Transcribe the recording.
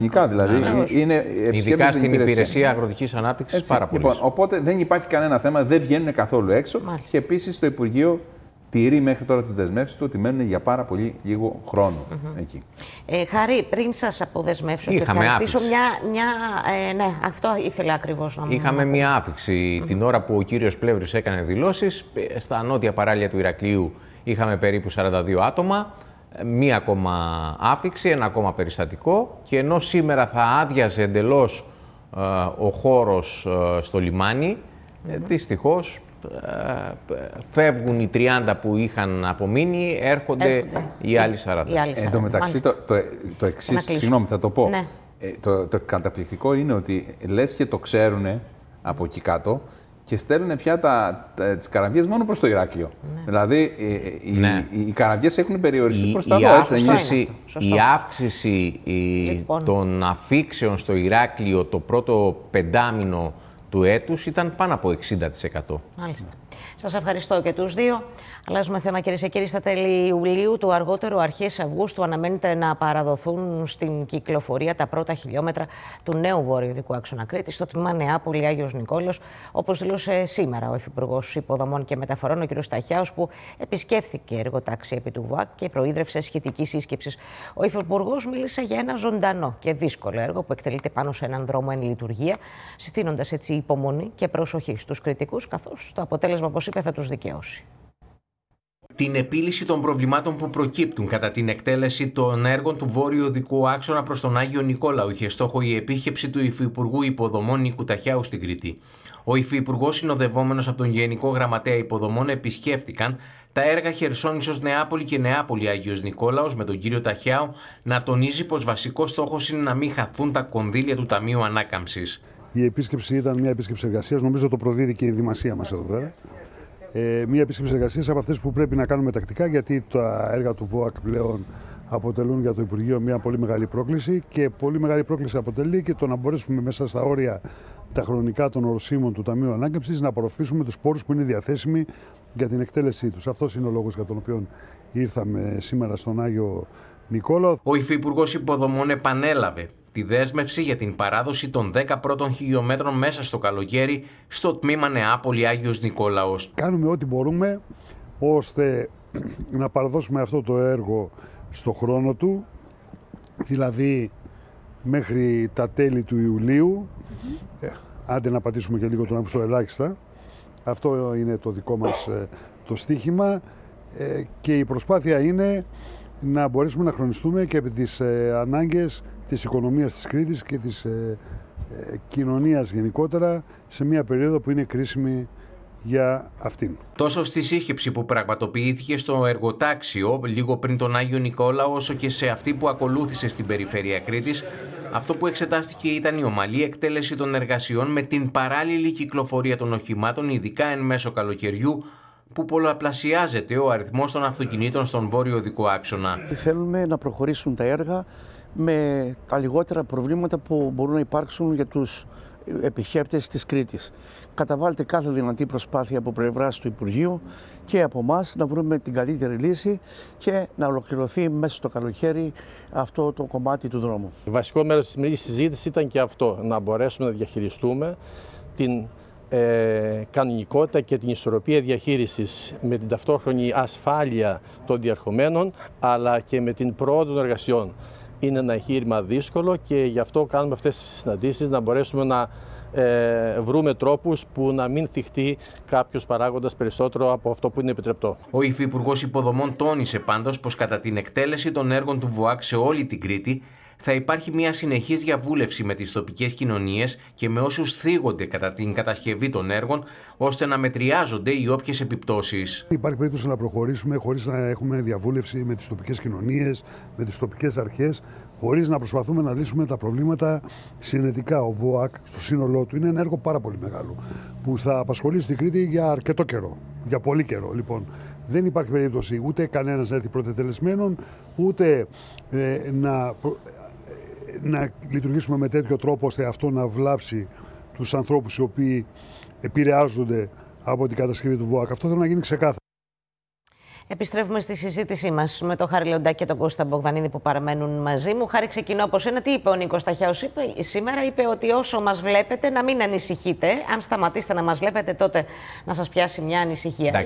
Δηλαδή, ειδικά στην υπηρεσία αγροτικής ανάπτυξης, πάρα πολύ. Λοιπόν, οπότε δεν υπάρχει κανένα θέμα, δεν βγαίνουν καθόλου έξω. Μάλιστα. Και επίσης το Υπουργείο τηρεί μέχρι τώρα τις δεσμεύσεις του ότι μένουν για πάρα πολύ λίγο χρόνο εκεί. Χάρη, πριν σας αποδεσμεύσω και ευχαριστήσω ναι, αυτό ήθελα ακριβώς να μου Είχαμε μια άφιξη την ώρα που ο κύριος Πλεύρης έκανε δηλώσεις. Στα νότια παράλια του Ηρακλείου είχαμε περίπου 42 άτομα. Μία ακόμα άφιξη, ένα ακόμα περιστατικό. Και ενώ σήμερα θα άδειαζε εντελώς ο χώρος στο λιμάνι, δυστυχώς φεύγουν οι 30 που είχαν απομείνει, έρχονται οι άλλοι 40. Εν τω μεταξύ, το εξής, συγγνώμη, θα το πω. Ναι. Το καταπληκτικό είναι ότι λες και το ξέρουν από εκεί κάτω και στέλνουν πια τις καραβιές μόνο προς το Ηράκλειο. Ναι. Δηλαδή, οι καραβιές έχουν περιοριστεί προς τα εδώ, η αύξηση των αφήξεων στο Ηράκλειο το πρώτο πεντάμινο του έτους ήταν πάνω από 60%. Μάλιστα. Σας ευχαριστώ και τους δύο. Αλλάζουμε θέμα, κυρίες και κύριοι. Στα τέλη Ιουλίου, το αργότερο αρχές Αυγούστου, αναμένεται να παραδοθούν στην κυκλοφορία τα πρώτα χιλιόμετρα του νέου βορειοδικού άξονα Κρήτης στο τμήμα Νεάπολη Άγιος Νικόλαος, όπως δήλωσε σήμερα ο Υφυπουργός Υποδομών και Μεταφορών, ο κ. Σταχιάος, που επισκέφθηκε εργοτάξια επί του ΒΟΑΚ και προείδρευσε σχετική σύσκεψη. Ο Υφυπουργός μίλησε για ένα ζωντανό και δύσκολο έργο που εκτελείται πάνω σε έναν δρόμο εν λειτουργία, συστήνοντας έτσι υπομονή και προσοχή στους κριτικούς, καθώς το αποτέλεσμα, όπως είπε, θα τους δικαιώσει. Την επίλυση των προβλημάτων που προκύπτουν κατά την εκτέλεση των έργων του βόρειου οδικού άξονα προς τον Άγιο Νικόλαο είχε στόχο η επίσκεψη του Υφυπουργού Υποδομών Νίκου Ταχιάου στην Κρήτη. Ο Υφυπουργός, συνοδευόμενος από τον Γενικό Γραμματέα Υποδομών, επισκέφτηκαν τα έργα Χερσόνησος Νεάπολη και Νεάπολη Άγιος Νικόλαος, με τον κύριο Ταχιάου να τονίζει πως βασικός στόχος είναι να μην χαθούν τα κονδύλια του Ταμείου Ανάκαμψης. Η επίσκεψη ήταν μια επίσκεψη εργασίας, νομίζω το προδίδει και η δημασία μας εδώ πέρα. Μια επίσκεψη εργασίας από αυτές που πρέπει να κάνουμε τακτικά, γιατί τα έργα του ΒΟΑΚ πλέον αποτελούν για το Υπουργείο μια πολύ μεγάλη πρόκληση, και πολύ μεγάλη πρόκληση αποτελεί και το να μπορέσουμε μέσα στα όρια τα χρονικά των οροσίμων του Ταμείου Ανάκαμψης να απορροφήσουμε τους πόρους που είναι διαθέσιμοι για την εκτέλεσή τους. Αυτός είναι ο λόγος για τον οποίο ήρθαμε σήμερα στον Άγιο Νικόλαο. Ο Υφυπουργός Υποδομών επανέλαβε τη δέσμευση για την παράδοση των 10 πρώτων χιλιόμετρων μέσα στο καλοκαίρι στο τμήμα Νεάπολη Άγιος Νικόλαος. Κάνουμε ό,τι μπορούμε ώστε να παραδώσουμε αυτό το έργο στο χρόνο του, δηλαδή μέχρι τα τέλη του Ιουλίου, άντε να πατήσουμε και λίγο τον Αύγουστο ελάχιστα. Αυτό είναι το δικό μας το στίχημα, και η προσπάθεια είναι να μπορέσουμε να χρονιστούμε και επί τις ανάγκες της οικονομίας της Κρήτης και της κοινωνίας γενικότερα σε μια περίοδο που είναι κρίσιμη για αυτήν. Τόσο στη σύσκεψη που πραγματοποιήθηκε στο εργοτάξιο λίγο πριν τον Άγιο Νικόλαο, όσο και σε αυτή που ακολούθησε στην περιφέρεια Κρήτης, αυτό που εξετάστηκε ήταν η ομαλή εκτέλεση των εργασιών με την παράλληλη κυκλοφορία των οχημάτων, ειδικά εν μέσω καλοκαιριού, που πολλαπλασιάζεται ο αριθμός των αυτοκινήτων στον βόρειο οδικό άξονα. Θέλουμε να προχωρήσουν τα έργα με τα λιγότερα προβλήματα που μπορούν να υπάρξουν για τους επισκέπτες της Κρήτης. Καταβάλλεται κάθε δυνατή προσπάθεια από πλευράς του Υπουργείου και από εμάς να βρούμε την καλύτερη λύση και να ολοκληρωθεί μέσα στο καλοκαίρι αυτό το κομμάτι του δρόμου. Βασικό μέρος της σημερινής συζήτησης ήταν και αυτό, να μπορέσουμε να διαχειριστούμε την κανονικότητα και την ισορροπία διαχείρισης με την ταυτόχρονη ασφάλεια των διερχομένων, αλλά και με την πρόοδο των εργασιών. Είναι ένα εγχείρημα δύσκολο και γι' αυτό κάνουμε αυτές τις συναντήσεις, να μπορέσουμε να βρούμε τρόπους που να μην θυχτεί κάποιος παράγοντας περισσότερο από αυτό που είναι επιτρεπτό. Ο Υφυπουργός Υποδομών τόνισε πάντως πως κατά την εκτέλεση των έργων του ΒΟΑΚ σε όλη την Κρήτη θα υπάρχει μια συνεχής διαβούλευση με τις τοπικές κοινωνίες και με όσους θίγονται κατά την κατασκευή των έργων, ώστε να μετριάζονται οι όποιες επιπτώσεις. Υπάρχει περίπτωση να προχωρήσουμε χωρίς να έχουμε διαβούλευση με τις τοπικές κοινωνίες, με τις τοπικές αρχές, χωρίς να προσπαθούμε να λύσουμε τα προβλήματα συνετικά. Ο ΒΟΑΚ στο σύνολό του είναι ένα έργο πάρα πολύ μεγάλο, που θα απασχολήσει την Κρήτη για αρκετό καιρό, για πολύ καιρό. Λοιπόν, δεν υπάρχει περίπτωση ούτε κανένας να έρθει πρωτετελεσμένον, ούτε να λειτουργήσουμε με τέτοιο τρόπο ώστε αυτό να βλάψει τους ανθρώπους οι οποίοι επηρεάζονται από την κατασκευή του ΒΟΑΚ. Αυτό θέλω να γίνει ξεκάθαρο. Επιστρέφουμε στη συζήτησή μας με τον Χάρη Λεοντάκη και τον Κώστα Μπογδανίδη που παραμένουν μαζί μου. Χάρη, ξεκινώ από σένα. Τι είπε ο Νίκος Ταχιάος σήμερα? Είπε ότι όσο μας βλέπετε να μην ανησυχείτε. Αν σταματήσετε να μας βλέπετε, τότε να σας πιάσει μια ανησυχία.